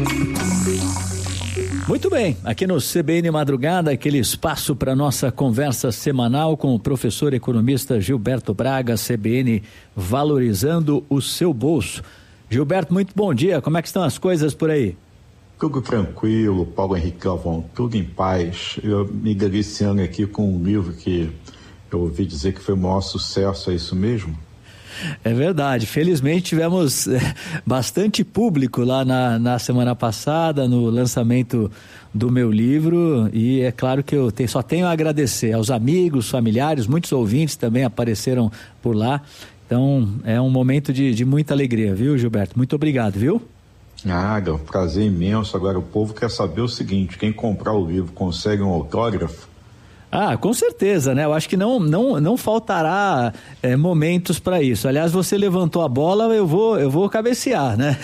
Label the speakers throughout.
Speaker 1: Muito bem, aqui no CBN Madrugada, aquele espaço para nossa conversa semanal com o professor economista Gilberto Braga, CBN valorizando o seu bolso. Gilberto, muito bom dia, como é que estão as coisas por aí?
Speaker 2: Tudo tranquilo, Paulo Henrique Galvão, tudo em paz. Eu me deliciando aqui com um livro que eu ouvi dizer que foi o maior sucesso, é isso mesmo?
Speaker 1: É verdade, felizmente tivemos bastante público lá na semana passada, no lançamento do meu livro, e é claro que eu só tenho a agradecer aos amigos, familiares, muitos ouvintes também apareceram por lá, então é um momento de muita alegria, viu, Gilberto? Muito obrigado, viu?
Speaker 2: É um prazer imenso. Agora o povo quer saber o seguinte, quem comprar o livro consegue um autógrafo?
Speaker 1: Com certeza, né? Eu acho que não faltará momentos para isso. Aliás, você levantou a bola, eu vou cabecear, né?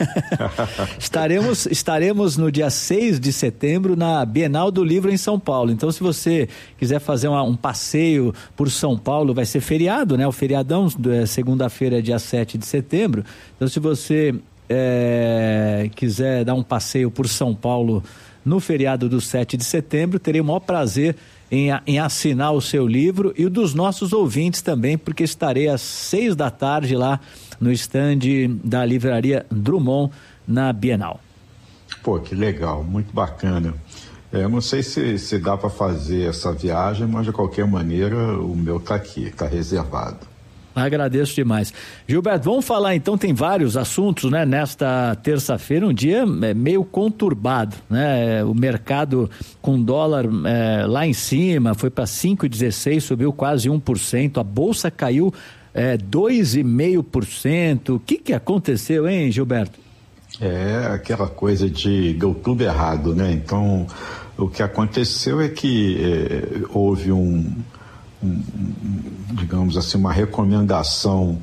Speaker 1: Estaremos no dia 6 de setembro na Bienal do Livro em São Paulo. Então, se você quiser fazer um passeio por São Paulo, vai ser feriado, né? O feriadão, segunda-feira, dia 7 de setembro. Então, se você quiser dar um passeio por São Paulo no feriado do 7 de setembro, terei o maior prazer em assinar o seu livro e o dos nossos ouvintes também, porque estarei às 6 da tarde lá no estande da livraria Drummond na Bienal.
Speaker 2: Pô, que legal, muito bacana. Eu não sei se dá para fazer essa viagem, mas de qualquer maneira o meu está aqui, está reservado.
Speaker 1: Agradeço demais. Gilberto, vamos falar então, tem vários assuntos, né? Nesta terça-feira, um dia meio conturbado, né? O mercado com dólar lá em cima, foi para 5,16, subiu quase 1%, a bolsa caiu 2,5%. O que aconteceu, hein, Gilberto?
Speaker 2: Aquela coisa de deu tudo errado, né? Então, o que aconteceu é que houve digamos assim, uma recomendação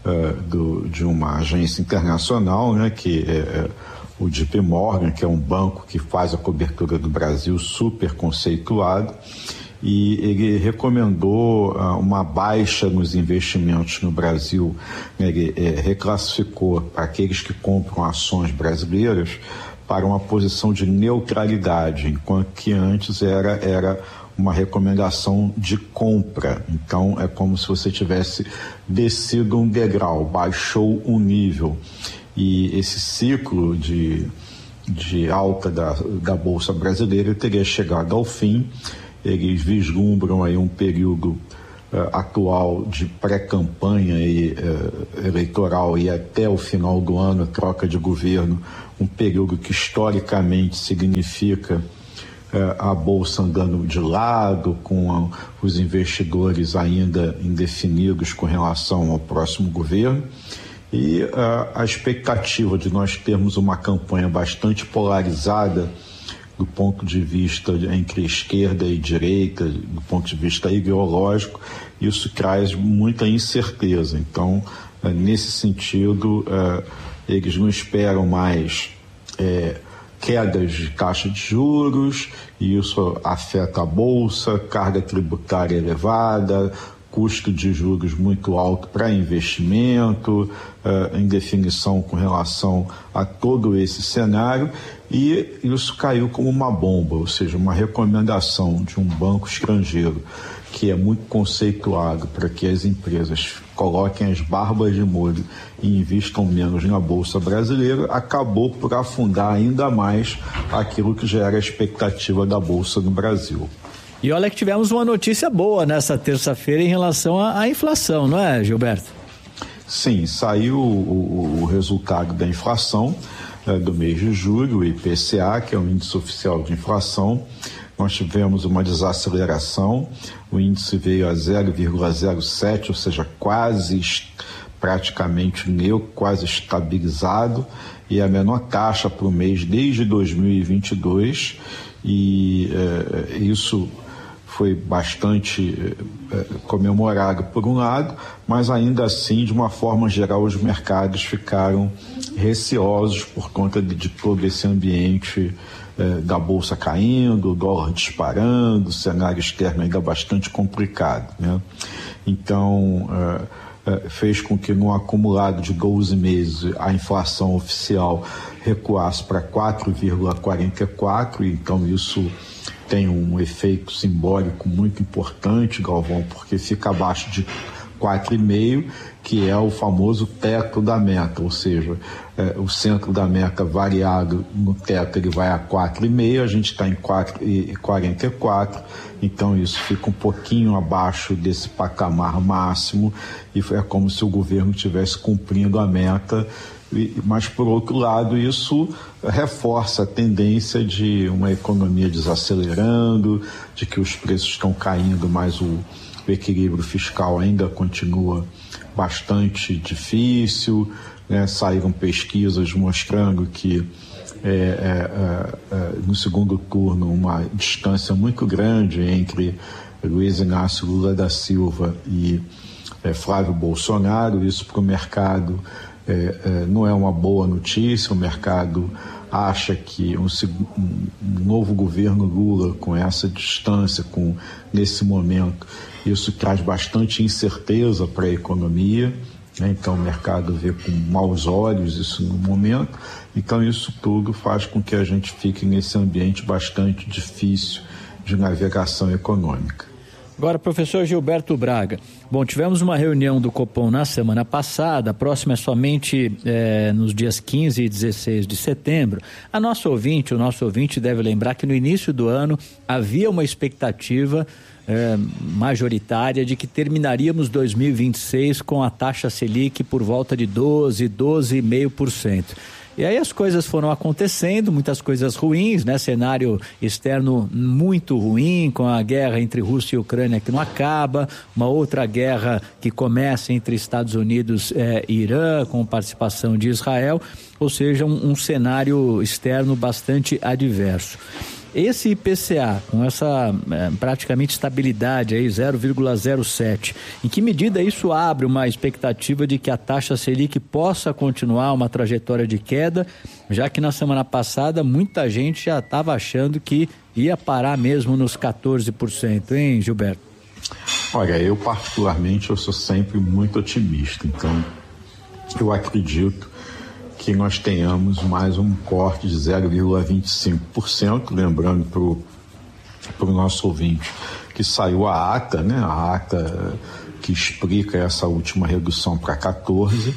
Speaker 2: de uma agência internacional, né, que é o JP Morgan, que é um banco que faz a cobertura do Brasil, super conceituado, e ele recomendou uma baixa nos investimentos no Brasil, né, ele reclassificou aqueles que compram ações brasileiras para uma posição de neutralidade, enquanto que antes era uma recomendação de compra. Então é como se você tivesse descido um degrau, baixou um nível. E esse ciclo de alta da Bolsa Brasileira teria chegado ao fim. Eles vislumbram aí um período atual de pré-campanha eleitoral e até o final do ano, troca de governo, um período que historicamente significa a bolsa andando de lado, com os investidores ainda indefinidos com relação ao próximo governo, e a expectativa de nós termos uma campanha bastante polarizada do ponto de vista entre esquerda e direita, do ponto de vista ideológico, isso traz muita incerteza. Então, nesse sentido, eles não esperam mais quedas de taxa de juros, e isso afeta a bolsa, carga tributária elevada, custo de juros muito alto para investimento, indefinição com relação a todo esse cenário, e isso caiu como uma bomba, ou seja, uma recomendação de um banco estrangeiro que é muito conceituado para que as empresas coloquem as barbas de molho e investam menos na Bolsa Brasileira, acabou por afundar ainda mais aquilo que já era a expectativa da Bolsa no Brasil.
Speaker 1: E olha que tivemos uma notícia boa nessa terça-feira em relação à inflação, não é, Gilberto?
Speaker 2: Sim, saiu o resultado da inflação do mês de julho, o IPCA, que é o índice oficial de inflação. Nós tivemos uma desaceleração, o índice veio a 0,07, ou seja, praticamente neutro, quase estabilizado, e a menor taxa para o mês desde 2022, e isso foi bastante comemorado por um lado, mas ainda assim, de uma forma geral, os mercados ficaram receosos por conta de todo esse ambiente da bolsa caindo, o dólar disparando, o cenário externo ainda bastante complicado, né? Então, fez com que no acumulado de 12 meses a inflação oficial recuasse para 4,44, então isso tem um efeito simbólico muito importante, Galvão, porque fica abaixo de 4,5, que é o famoso teto da meta, ou seja, o centro da meta variado no teto ele vai a 4,5, a gente está em 4,44, então isso fica um pouquinho abaixo desse patamar máximo e é como se o governo estivesse cumprindo a meta, mas por outro lado isso reforça a tendência de uma economia desacelerando, de que os preços estão caindo, mas o equilíbrio fiscal ainda continua bastante difícil, né? Saíram pesquisas mostrando que no segundo turno uma distância muito grande entre Luiz Inácio Lula da Silva e Flávio Bolsonaro. Isso para o mercado não é uma boa notícia. O mercado acha que um novo governo Lula, com essa distância, nesse momento, isso traz bastante incerteza para a economia, né? Então o mercado vê com maus olhos isso no momento, então isso tudo faz com que a gente fique nesse ambiente bastante difícil de navegação econômica.
Speaker 1: Agora, professor Gilberto Braga, bom, tivemos uma reunião do Copom na semana passada, a próxima é somente nos dias 15 e 16 de setembro. O nosso ouvinte deve lembrar que no início do ano havia uma expectativa majoritária de que terminaríamos 2026 com a taxa Selic por volta de 12,5%. E aí as coisas foram acontecendo, muitas coisas ruins, né? Cenário externo muito ruim, com a guerra entre Rússia e Ucrânia que não acaba, uma outra guerra que começa entre Estados Unidos e Irã, com participação de Israel, ou seja, um cenário externo bastante adverso. Esse IPCA, com essa praticamente estabilidade aí, 0,07, em que medida isso abre uma expectativa de que a taxa Selic possa continuar uma trajetória de queda, já que na semana passada muita gente já estava achando que ia parar mesmo nos 14%, hein, Gilberto?
Speaker 2: Olha, eu particularmente eu sou sempre muito otimista, então eu acredito que nós tenhamos mais um corte de 0,25%, lembrando para o nosso ouvinte que saiu a ata, né? A ata que explica essa última redução para 14%,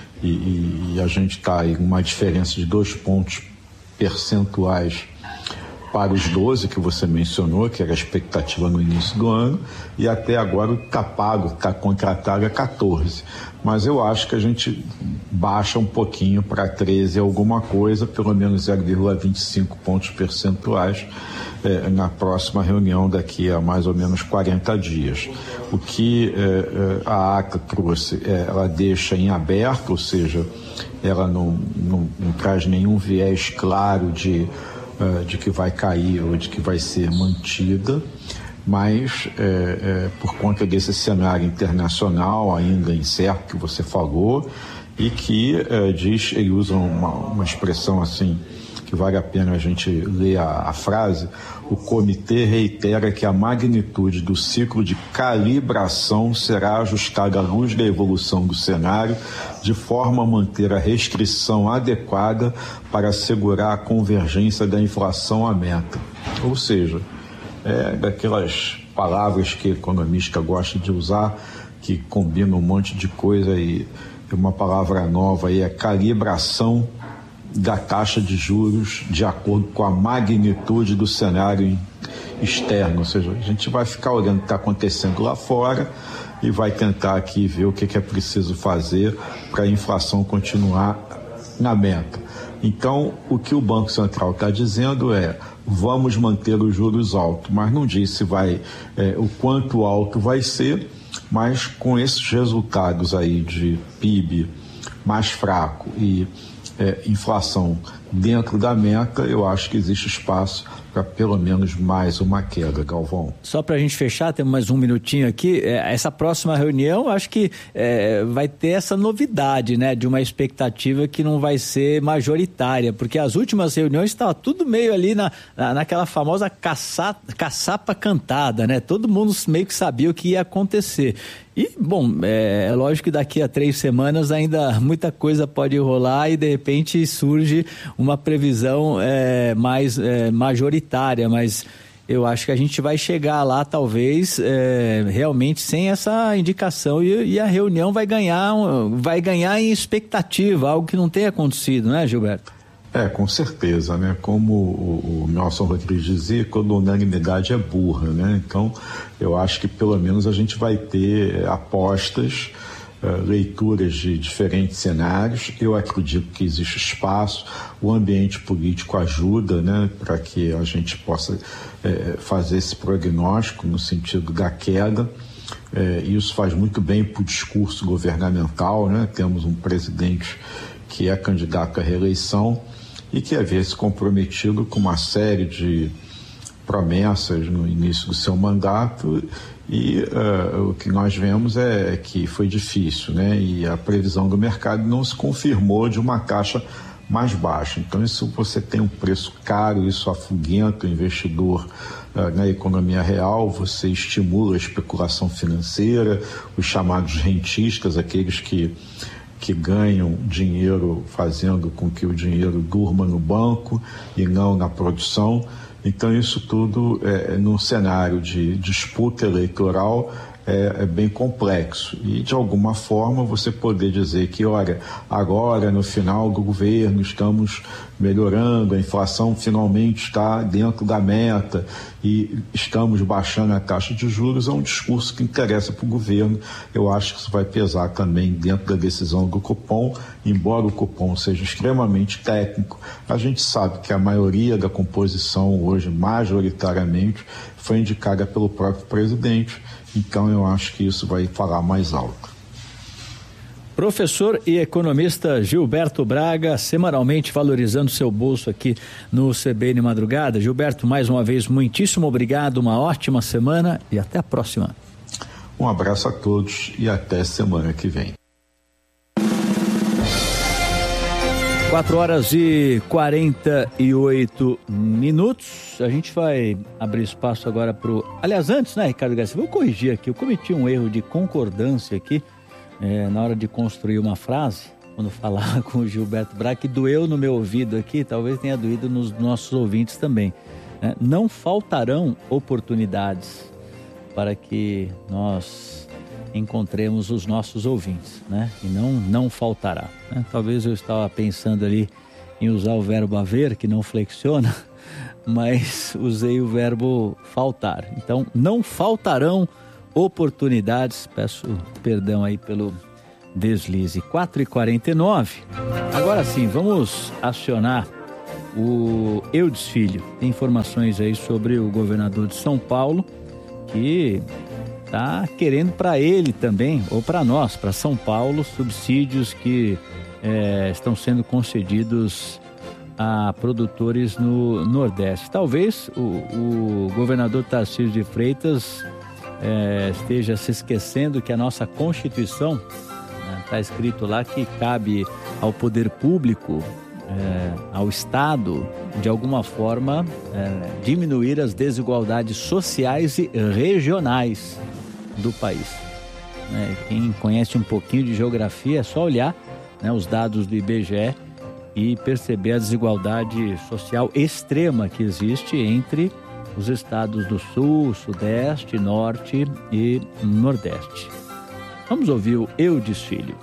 Speaker 2: e a gente está aí com uma diferença de 2 pontos percentuais para os 12 que você mencionou, que era a expectativa no início do ano, e até agora o que está pago, está contratado é 14. Mas eu acho que a gente baixa um pouquinho para 13 alguma coisa, pelo menos 0,25 pontos percentuais na próxima reunião daqui a mais ou menos 40 dias. O que a ata trouxe, ela deixa em aberto, ou seja, ela não traz nenhum viés claro de que vai cair ou de que vai ser mantida, mas por conta desse cenário internacional ainda incerto que você falou, e que ele usa uma expressão assim que vale a pena a gente ler a frase: o comitê reitera que a magnitude do ciclo de calibração será ajustada à luz da evolução do cenário, de forma a manter a restrição adequada para assegurar a convergência da inflação à meta. Ou seja, daquelas palavras que o economista gosta de usar, que combinam um monte de coisa, e uma palavra nova aí é calibração da taxa de juros de acordo com a magnitude do cenário externo. Ou seja, a gente vai ficar olhando o que está acontecendo lá fora e vai tentar aqui ver o que é preciso fazer para a inflação continuar na meta. Então, o que o Banco Central está dizendo é: vamos manter os juros altos, mas não diz se vai o quanto alto vai ser, mas com esses resultados aí de PIB mais fraco e inflação dentro da meta, eu acho que existe espaço para pelo menos mais uma queda, Galvão.
Speaker 1: Só para a gente fechar, temos mais um minutinho aqui, essa próxima reunião, acho que vai ter essa novidade, né, de uma expectativa que não vai ser majoritária, porque as últimas reuniões estava tudo meio ali naquela famosa caçapa cantada, né, todo mundo meio que sabia o que ia acontecer. E, bom, é lógico que daqui a 3 semanas ainda muita coisa pode rolar e de repente surge uma previsão mais majoritária, mas eu acho que a gente vai chegar lá talvez realmente sem essa indicação e a reunião vai ganhar em expectativa, algo que não tem acontecido, né, Gilberto?
Speaker 2: Com certeza, né? Como o Nelson Rodrigues dizia, quando a unanimidade é burra, né? Então, eu acho que pelo menos a gente vai ter apostas, leituras de diferentes cenários. Eu acredito que existe espaço, o ambiente político ajuda, né? Para que a gente possa fazer esse prognóstico no sentido da queda. Isso faz muito bem para o discurso governamental, né? Temos um presidente que é candidato à reeleição e que havia se comprometido com uma série de promessas no início do seu mandato e o que nós vemos é que foi difícil, né? E a previsão do mercado não se confirmou de uma taxa mais baixa. Então, isso você tem um preço caro, isso afuguenta o investidor na economia real, você estimula a especulação financeira, os chamados rentistas, aqueles que ganham dinheiro fazendo com que o dinheiro durma no banco e não na produção. Então, isso tudo, num cenário de disputa eleitoral, é bem complexo. E, de alguma forma, você poder dizer que, olha, agora, no final do governo, estamos melhorando, a inflação finalmente está dentro da meta e estamos baixando a taxa de juros, é um discurso que interessa para o governo. Eu acho que isso vai pesar também dentro da decisão do Copom, embora o Copom seja extremamente técnico, a gente sabe que a maioria da composição hoje, majoritariamente, foi indicada pelo próprio presidente, então eu acho que isso vai falar mais alto.
Speaker 1: Professor e economista Gilberto Braga, semanalmente valorizando seu bolso aqui no CBN Madrugada. Gilberto, mais uma vez, muitíssimo obrigado, uma ótima semana e até a próxima.
Speaker 2: Um abraço a todos e até semana que vem.
Speaker 1: 4h48. A gente vai abrir espaço agora aliás, antes, né, Ricardo Garcia? Vou corrigir aqui. Eu cometi um erro de concordância aqui na hora de construir uma frase, quando falava com o Gilberto Braga, que doeu no meu ouvido aqui, talvez tenha doído nos nossos ouvintes também. Não faltarão oportunidades para que nós encontremos os nossos ouvintes, né? E não faltará, né? Talvez eu estava pensando ali em usar o verbo haver, que não flexiona, mas usei o verbo faltar. Então, não faltarão oportunidades. Peço perdão aí pelo deslize. 4h49. Agora sim, vamos acionar o Eudes Filho. Tem informações aí sobre o governador de São Paulo, que está querendo para ele também, ou para nós, para São Paulo, subsídios que estão sendo concedidos a produtores no Nordeste. Talvez o governador Tarcísio de Freitas esteja se esquecendo que a nossa Constituição, está escrito lá que cabe ao poder público, ao Estado, de alguma forma, diminuir as desigualdades sociais e regionais do país. Quem conhece um pouquinho de geografia é só olhar, os dados do IBGE e perceber a desigualdade social extrema que existe entre os estados do Sul, Sudeste, Norte e Nordeste. Vamos ouvir o Eudes Filho.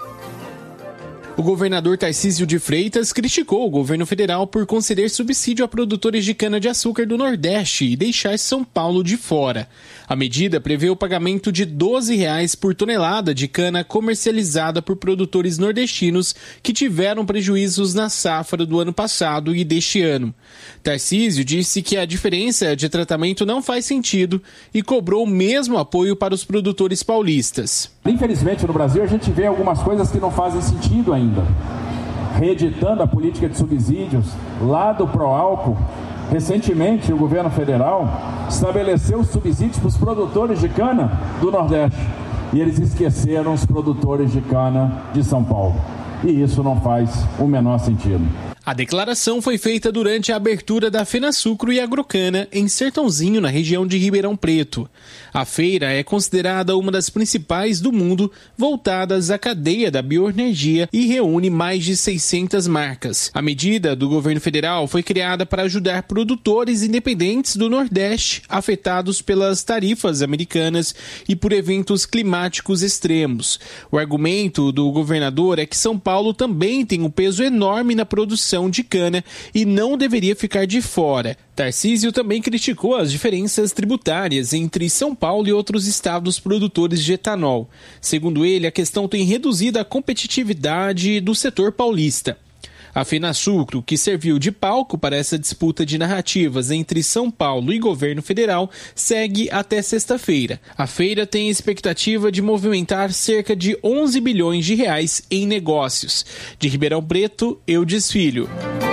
Speaker 3: O governador Tarcísio de Freitas criticou o governo federal por conceder subsídio a produtores de cana-de-açúcar do Nordeste e deixar São Paulo de fora. A medida prevê o pagamento de R$ 12,00 por tonelada de cana comercializada por produtores nordestinos que tiveram prejuízos na safra do ano passado e deste ano. Tarcísio disse que a diferença de tratamento não faz sentido e cobrou o mesmo apoio para os produtores paulistas.
Speaker 4: Infelizmente, no Brasil, a gente vê algumas coisas que não fazem sentido ainda. reeditando a política de subsídios lá do Proálcool. Recentemente, o governo federal estabeleceu subsídios para os produtores de cana do Nordeste. E eles esqueceram os produtores de cana de São Paulo. E isso não faz o menor sentido.
Speaker 3: A declaração foi feita durante a abertura da FenaSucro e Agrocana em Sertãozinho, na região de Ribeirão Preto. A feira é considerada uma das principais do mundo voltadas à cadeia da bioenergia e reúne mais de 600 marcas. A medida do governo federal foi criada para ajudar produtores independentes do Nordeste afetados pelas tarifas americanas e por eventos climáticos extremos. O argumento do governador é que São Paulo também tem um peso enorme na produção de cana e não deveria ficar de fora. Tarcísio também criticou as diferenças tributárias entre São Paulo e outros estados produtores de etanol. Segundo ele, a questão tem reduzido a competitividade do setor paulista. A FenaSucro, que serviu de palco para essa disputa de narrativas entre São Paulo e governo federal, segue até sexta-feira. A feira tem expectativa de movimentar cerca de 11 bilhões de reais em negócios. De Ribeirão Preto, Eudes Filho.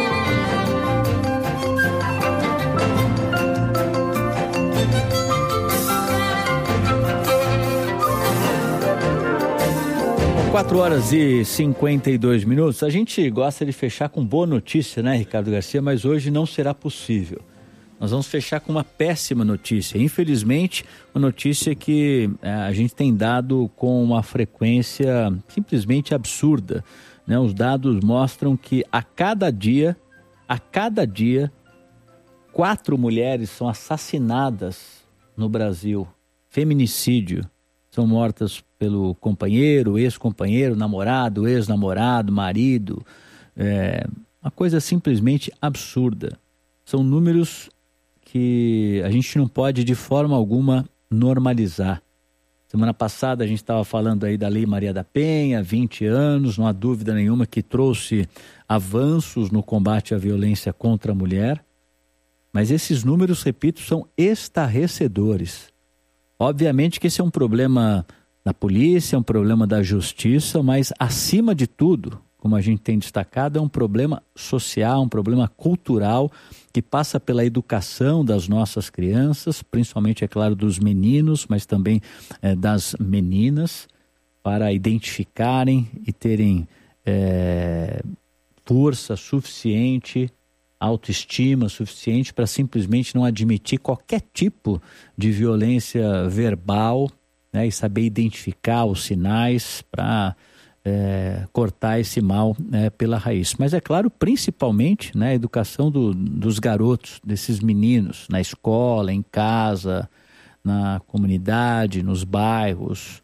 Speaker 1: Quatro horas e 52 minutos. A gente gosta de fechar com boa notícia, né, Ricardo Garcia? Mas hoje não será possível. Nós vamos fechar com uma péssima notícia. Infelizmente, uma notícia que a gente tem dado com uma frequência simplesmente absurda, né? Os dados mostram que a cada dia, 4 mulheres são assassinadas no Brasil. Feminicídio. São mortas pelo companheiro, ex-companheiro, namorado, ex-namorado, marido. Uma coisa simplesmente absurda. São números que a gente não pode de forma alguma normalizar. Semana passada a gente estava falando aí da Lei Maria da Penha, 20 anos, não há dúvida nenhuma que trouxe avanços no combate à violência contra a mulher. Mas esses números, repito, são estarrecedores. Obviamente que esse é um problema da polícia, é um problema da justiça, mas acima de tudo, como a gente tem destacado, é um problema social, um problema cultural que passa pela educação das nossas crianças, principalmente, é claro, dos meninos, mas também das meninas, para identificarem e terem força suficiente, autoestima suficiente para simplesmente não admitir qualquer tipo de violência verbal, né, e saber identificar os sinais para cortar esse mal pela raiz. Mas é claro, principalmente, né, a educação dos garotos, desses meninos, na escola, em casa, na comunidade, nos bairros,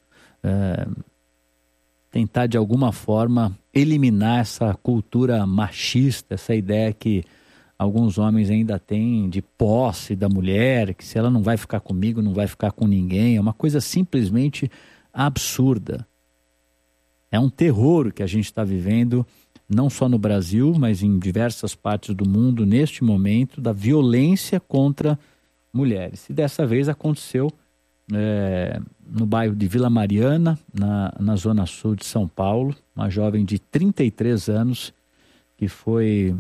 Speaker 1: tentar de alguma forma eliminar essa cultura machista, essa ideia que alguns homens ainda têm de posse da mulher, que se ela não vai ficar comigo, não vai ficar com ninguém. É uma coisa simplesmente absurda. É um terror que a gente está vivendo, não só no Brasil, mas em diversas partes do mundo, neste momento, da violência contra mulheres. E dessa vez aconteceu no bairro de Vila Mariana, na zona sul de São Paulo, uma jovem de 33 anos que foi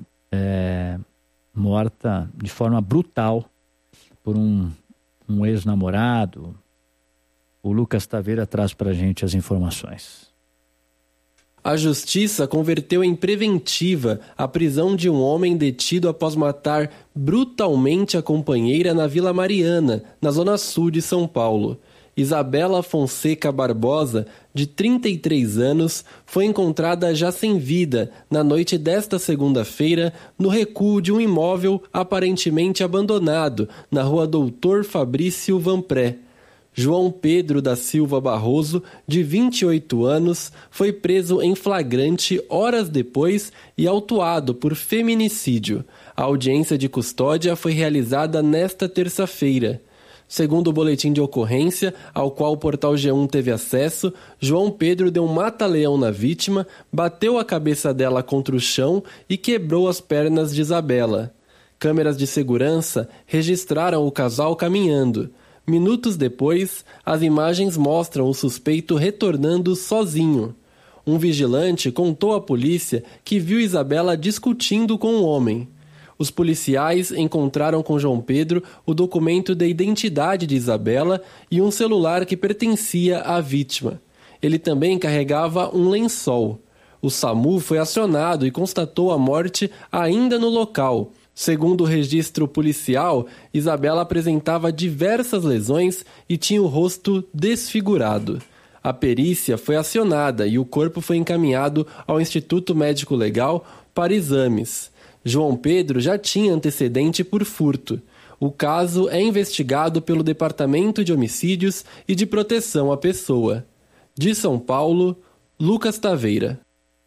Speaker 1: morta de forma brutal por um ex-namorado. O Lucas Taveira traz para a gente as informações.
Speaker 5: A justiça converteu em preventiva a prisão de um homem detido após matar brutalmente a companheira na Vila Mariana, na zona sul de São Paulo. Isabela Fonseca Barbosa, de 33 anos, foi encontrada já sem vida na noite desta segunda-feira no recuo de um imóvel aparentemente abandonado na rua Doutor Fabrício Vanpré. João Pedro da Silva Barroso, de 28 anos, foi preso em flagrante horas depois e autuado por feminicídio. A audiência de custódia foi realizada nesta terça-feira. Segundo o boletim de ocorrência, ao qual o portal G1 teve acesso, João Pedro deu um mata-leão na vítima, bateu a cabeça dela contra o chão e quebrou as pernas de Isabela. Câmeras de segurança registraram o casal caminhando. Minutos depois, as imagens mostram o suspeito retornando sozinho. Um vigilante contou à polícia que viu Isabela discutindo com um homem. Os policiais encontraram com João Pedro o documento de identidade de Isabela e um celular que pertencia à vítima. Ele também carregava um lençol. O SAMU foi acionado e constatou a morte ainda no local. Segundo o registro policial, Isabela apresentava diversas lesões e tinha o rosto desfigurado. A perícia foi acionada e o corpo foi encaminhado ao Instituto Médico Legal para exames. João Pedro já tinha antecedente por furto. O caso é investigado pelo Departamento de Homicídios e de Proteção à Pessoa. De São Paulo, Lucas Taveira.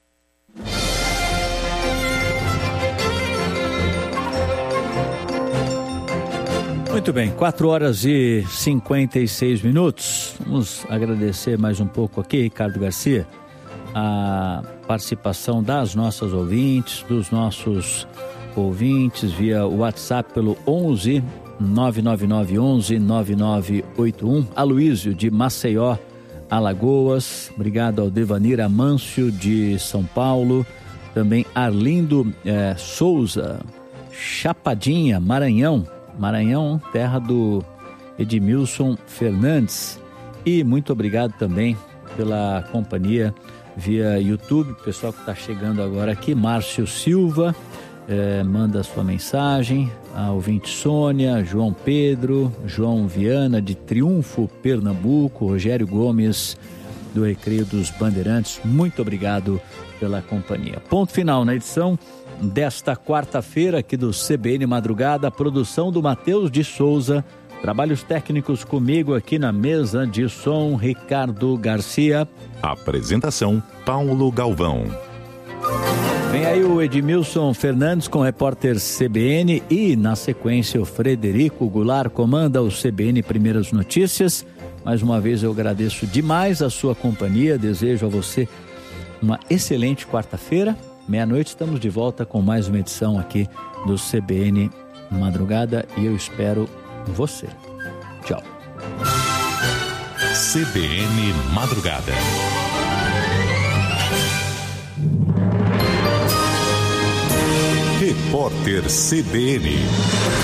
Speaker 1: Muito bem, 4h56. Vamos agradecer mais um pouco aqui, Ricardo Garcia, a participação das nossas ouvintes, dos nossos ouvintes via WhatsApp pelo 11 999 11 9981. Aloísio de Maceió, Alagoas. Obrigado ao Devanir Amâncio de São Paulo. Também Arlindo Souza, Chapadinha, Maranhão, terra do Edmilson Fernandes. E muito obrigado também pela companhia via YouTube, pessoal que está chegando agora aqui. Márcio Silva manda sua mensagem, a ouvinte Sônia, João Pedro, João Viana de Triunfo, Pernambuco, Rogério Gomes do Recreio dos Bandeirantes, muito obrigado pela companhia. Ponto final na edição desta quarta-feira aqui do CBN Madrugada, produção do Matheus de Souza, trabalhos técnicos comigo aqui na mesa de som, Ricardo Garcia.
Speaker 6: Apresentação, Paulo Galvão.
Speaker 1: Vem aí o Edmilson Fernandes com o repórter CBN e, na sequência, o Frederico Goulart comanda o CBN Primeiras Notícias. Mais uma vez eu agradeço demais a sua companhia, desejo a você uma excelente quarta-feira. Meia-noite estamos de volta com mais uma edição aqui do CBN Madrugada e eu espero você. Tchau.
Speaker 6: CBN Madrugada. Repórter CBN.